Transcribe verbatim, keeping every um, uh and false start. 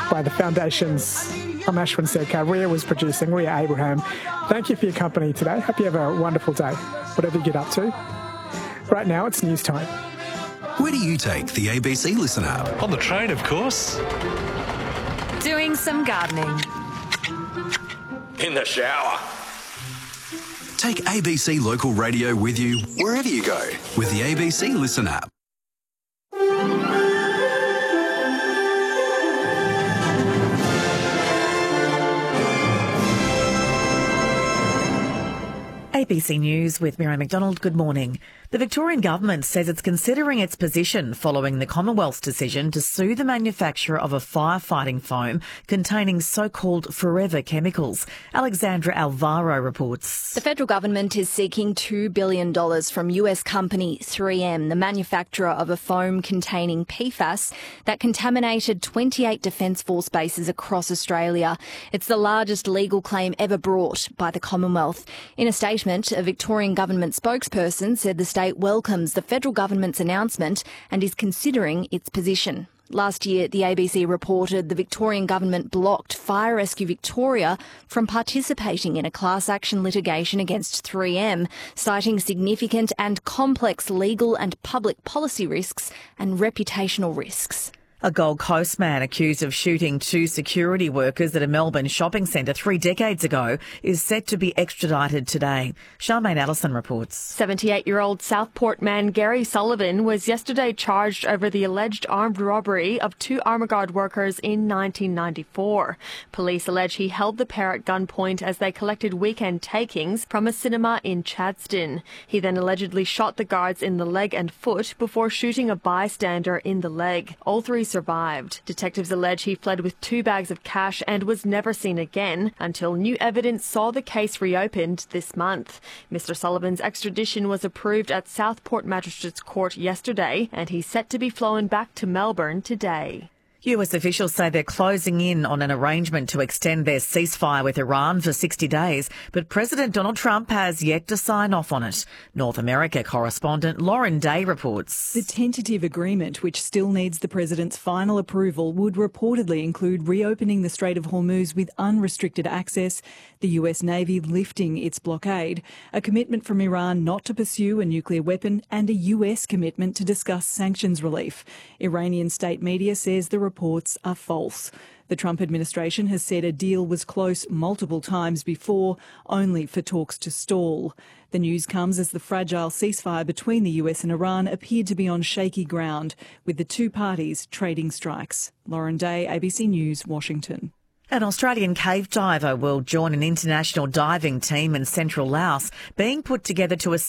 by the foundations. I'm Ashwin Serkar. Ria was producing, Ria Abraham. Thank you for your company today. Hope you have a wonderful day, whatever you get up to. Right now, it's news time. Where do you take the A B C Listen app? On the train, of course. Doing some gardening. In the shower. Take A B C Local Radio with you wherever you go with the A B C Listen app. A B C News with Miriam McDonald. Good morning. The Victorian Government says it's considering its position following the Commonwealth's decision to sue the manufacturer of a firefighting foam containing so-called forever chemicals. Alexandra Alvaro reports. The federal government is seeking two billion dollars from U S company three M, the manufacturer of a foam containing P FAS that contaminated twenty-eight Defence Force bases across Australia. It's the largest legal claim ever brought by the Commonwealth. In a statement, a Victorian government spokesperson said the state welcomes the federal government's announcement and is considering its position. Last year, the A B C reported the Victorian government blocked Fire Rescue Victoria from participating in a class action litigation against three M, citing significant and complex legal and public policy risks and reputational risks. A Gold Coast man accused of shooting two security workers at a Melbourne shopping centre three decades ago is set to be extradited today. Charmaine Allison reports. seventy-eight-year-old Southport man Gary Sullivan was yesterday charged over the alleged armed robbery of two Armaguard workers in nineteen ninety-four. Police allege he held the pair at gunpoint as they collected weekend takings from a cinema in Chadstone. He then allegedly shot the guards in the leg and foot before shooting a bystander in the leg. All three survived. Detectives allege he fled with two bags of cash and was never seen again until new evidence saw the case reopened this month. Mister Sullivan's extradition was approved at Southport Magistrates Court yesterday and he's set to be flown back to Melbourne today. U S officials say they're closing in on an arrangement to extend their ceasefire with Iran for sixty days, but President Donald Trump has yet to sign off on it. North America correspondent Lauren Day reports. The tentative agreement, which still needs the president's final approval, would reportedly include reopening the Strait of Hormuz with unrestricted access, the U S Navy lifting its blockade, a commitment from Iran not to pursue a nuclear weapon, and a U S commitment to discuss sanctions relief. Iranian state media says the reports are false. The Trump administration has said a deal was close multiple times before, only for talks to stall. The news comes as the fragile ceasefire between the U S and Iran appeared to be on shaky ground, with the two parties trading strikes. Lauren Day, A B C News, Washington. An Australian cave diver will join an international diving team in central Laos being put together to assist